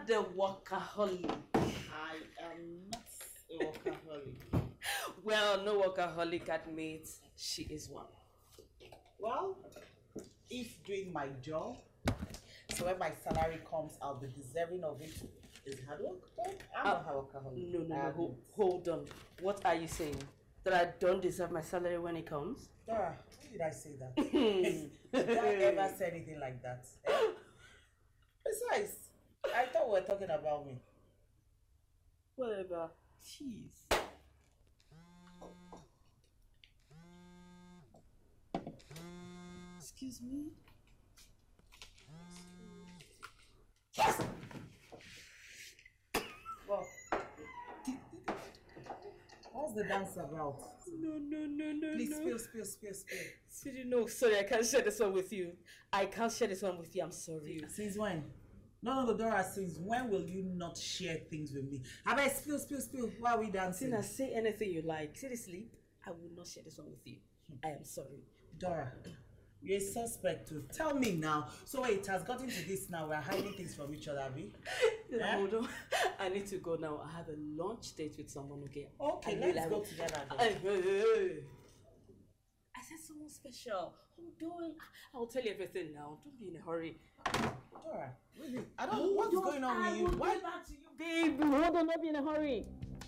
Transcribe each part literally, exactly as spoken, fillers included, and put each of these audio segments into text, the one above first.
the workaholic. I am not a workaholic. Well, no workaholic admits she is one. Well, if doing my job, so when my salary comes, I'll be deserving of it. Is hard work? Well, I'm uh, not a workaholic. No, no, no. Hold, hold on. What are you saying? That I don't deserve my salary when it comes? Dora, when did I say that? Did I ever say anything like that? Eh? Besides, I thought we were talking about me. Whatever. Jeez. Excuse me? Yes! Well, what's the dance about? No, no, no, no, Please no. spill, spill, spill, spill. Sweetie, no, sorry, I can't share this one with you. I can't share this one with you, I'm sorry. Since when? No, no, Dora, since when will you not share things with me? I bet spill, spill, spill. Why are we dancing? Tina, say anything you like. Seriously, I will not share this one with you. I am sorry. Dora, you're a suspect too. Tell me now. So wait, it has gotten to this now. We're hiding things from each other, Abby. Yeah? Hold on. I need to go now. I have a lunch date with someone, okay? Okay, I let's like go it. together then. I, hey, hey. I said someone special. Hold on. I'll tell you everything now. Don't be in a hurry. Dora, really? I don't know what's going on I with you. will Why? get back to you, baby. Hold on, don't be in a hurry.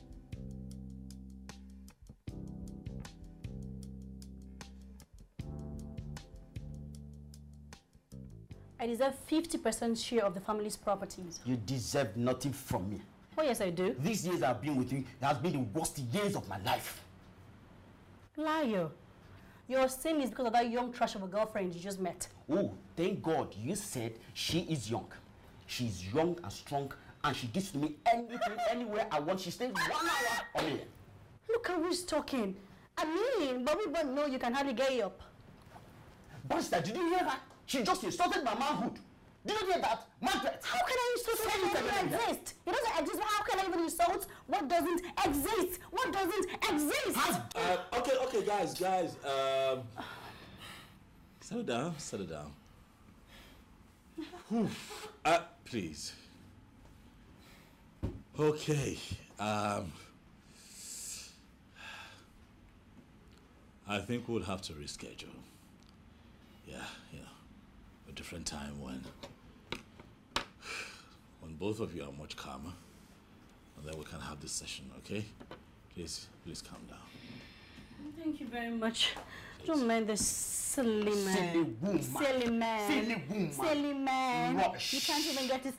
I deserve fifty percent share of the family's properties. You deserve nothing from me. Oh yes, I do. These years I've been with you has been the worst years of my life. Liar. Your sin is because of that young trash of a girlfriend you just met. Oh, thank God you said she is young. She's young and strong and she gives to me anything, anywhere I want. She stays one hour on me. Look at who's talking. I mean, but we both know you can hardly get up. Buster, did you hear that? She just insulted my manhood. Did you hear that? Margaret! How can I insult what doesn't exist? It doesn't exist, but how can I even insult what doesn't exist? What doesn't exist? Uh, okay, okay, guys, guys. Um, settle down, settle down. Whew. Uh, please. Okay. Um, I think we'll have to reschedule. Yeah, yeah. A different time when when both of you are much calmer, and then we can have this session, okay? Please, please calm down. Thank you very much. Don't mind this silly man. Silly woman. Silly man. Silly woman. Silly man. Rubbish. You can't even get his